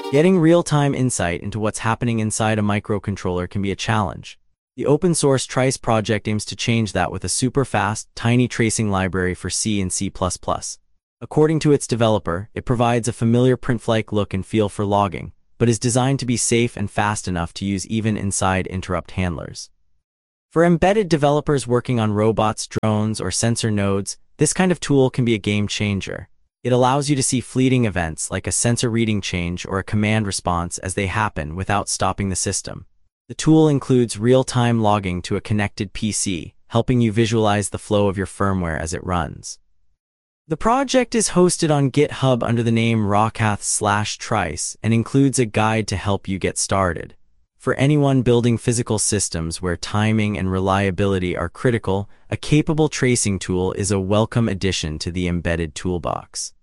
Getting real-time insight into what's happening inside a microcontroller can be a challenge. The open-source Trice project aims to change that with a super-fast, tiny tracing library for C and C++. According to its developer, it provides a familiar print-like look and feel for logging, but is designed to be safe and fast enough to use even inside interrupt handlers. For embedded developers working on robots, drones, or sensor nodes, this kind of tool can be a game changer. It allows you to see fleeting events like a sensor reading change or a command response as they happen without stopping the system. The tool includes real-time logging to a connected PC, helping you visualize the flow of your firmware as it runs. The project is hosted on GitHub under the name Rockath/Trice and includes a guide to help you get started. For anyone building physical systems where timing and reliability are critical, a capable tracing tool is a welcome addition to the embedded toolbox.